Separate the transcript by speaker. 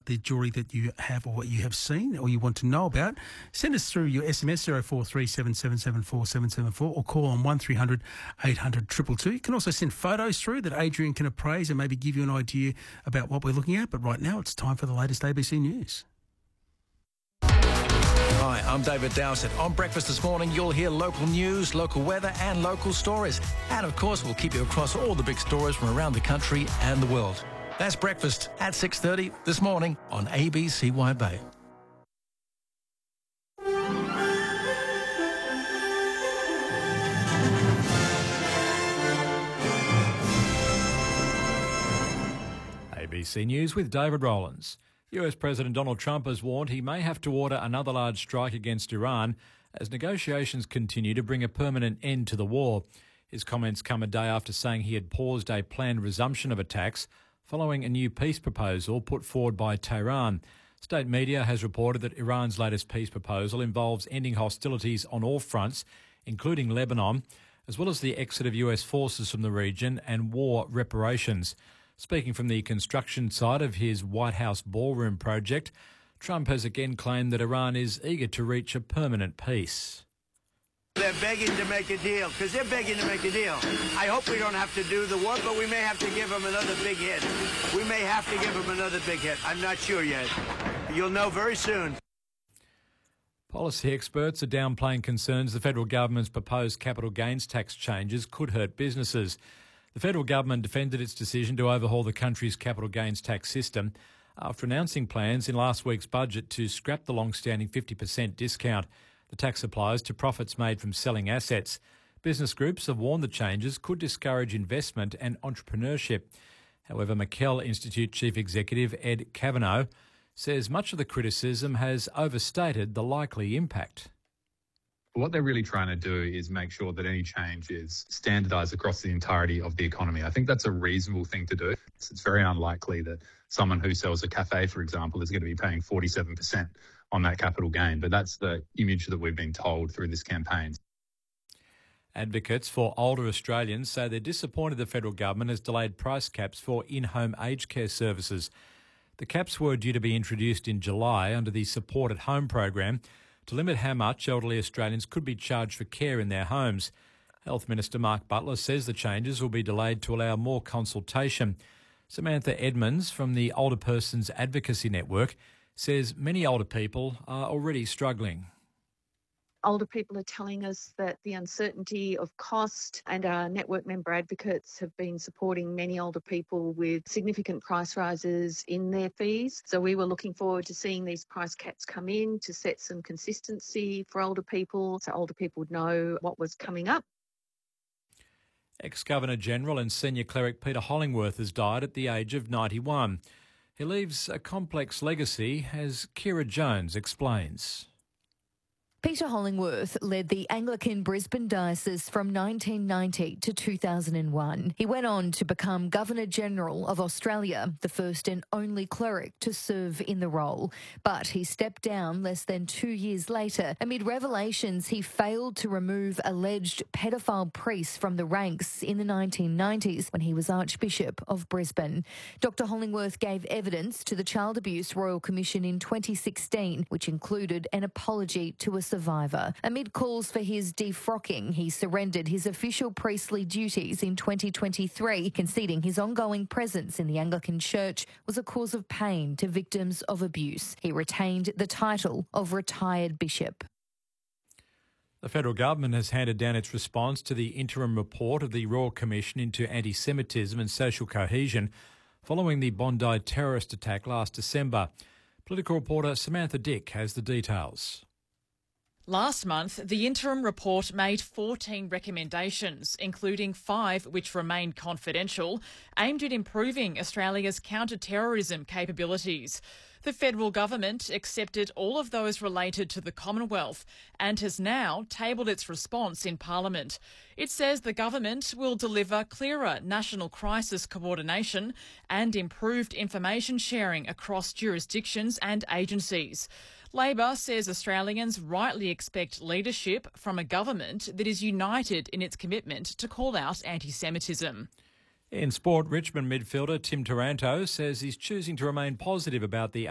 Speaker 1: the jewellery that you have or what you have seen or you want to know about, send us through your SMS 0437774774 or call on 1300 800 222. You can also send photos through that Adrian can appraise and maybe give you an idea about what we're looking at. But right now it's time for the latest ABC News.
Speaker 2: Hi, I'm David Dowsett. On Breakfast this morning, you'll hear local news, local weather and local stories. And, of course, we'll keep you across all the big stories from around the country and the world. That's Breakfast at 6:30 this morning on ABC Wide Bay.
Speaker 3: ABC News with David Rowlands. US President Donald Trump has warned he may have to order another large strike against Iran as negotiations continue to bring a permanent end to the war. His comments come a day after saying he had paused a planned resumption of attacks following a new peace proposal put forward by Tehran. State media has reported that Iran's latest peace proposal involves ending hostilities on all fronts, including Lebanon, as well as the exit of US forces from the region and war reparations. Speaking from the construction site of his White House ballroom project, Trump has again claimed that Iran is eager to reach a permanent peace.
Speaker 4: They're begging to make a deal, because they're begging to make a deal. I hope we don't have to do the work, but we may have to give them another big hit. We may have to give them another big hit. I'm not sure yet. You'll know very soon.
Speaker 3: Policy experts are downplaying concerns the federal government's proposed capital gains tax changes could hurt businesses. The federal government defended its decision to overhaul the country's capital gains tax system after announcing plans in last week's budget to scrap the long-standing 50% discount. The tax applies to profits made from selling assets. Business groups have warned the changes could discourage investment and entrepreneurship. However, McKell Institute Chief Executive Ed Kavanagh says much of the criticism has overstated the likely impact.
Speaker 5: What they're really trying to do is make sure that any change is standardised across the entirety of the economy. I think that's a reasonable thing to do. It's very unlikely that someone who sells a cafe, for example, is going to be paying 47% on that capital gain. But that's the image that we've been told through this campaign.
Speaker 3: Advocates for older Australians say they're disappointed the federal government has delayed price caps for in-home aged care services. The caps were due to be introduced in July under the Support at Home program to limit how much elderly Australians could be charged for care in their homes. Health Minister Mark Butler says the changes will be delayed to allow more consultation. Samantha Edmonds from the Older Persons Advocacy Network says many older people are already struggling.
Speaker 6: Older people are telling us that the uncertainty of cost, and our network member advocates have been supporting many older people with significant price rises in their fees. So we were looking forward to seeing these price caps come in to set some consistency for older people, so older people would know what was coming up.
Speaker 3: Ex-Governor-General and Senior Cleric Peter Hollingworth has died at the age of 91. He leaves a complex legacy, as Kira Jones explains.
Speaker 7: Peter Hollingworth led the Anglican Brisbane Diocese from 1990 to 2001. He went on to become Governor-General of Australia, the first and only cleric to serve in the role. But he stepped down less than 2 years later amid revelations he failed to remove alleged pedophile priests from the ranks in the 1990s when he was Archbishop of Brisbane. Dr Hollingworth gave evidence to the Child Abuse Royal Commission in 2016, which included an apology to a survivor. Amid calls for his defrocking, he surrendered his official priestly duties in 2023, conceding his ongoing presence in the Anglican Church was a cause of pain to victims of abuse. He retained the title of retired bishop.
Speaker 3: The federal government has handed down its response to the interim report of the Royal Commission into Anti-Semitism and Social Cohesion following the Bondi terrorist attack last December. Political reporter Samantha Dick has the details.
Speaker 8: Last month, the interim report made 14 recommendations, including 5 which remained confidential, aimed at improving Australia's counter-terrorism capabilities. The federal government accepted all of those related to the Commonwealth and has now tabled its response in Parliament. It says the government will deliver clearer national crisis coordination and improved information sharing across jurisdictions and agencies. Labor says Australians rightly expect leadership from a government that is united in its commitment to call out anti-Semitism.
Speaker 3: In sport, Richmond midfielder Tim Taranto says he's choosing to remain positive about the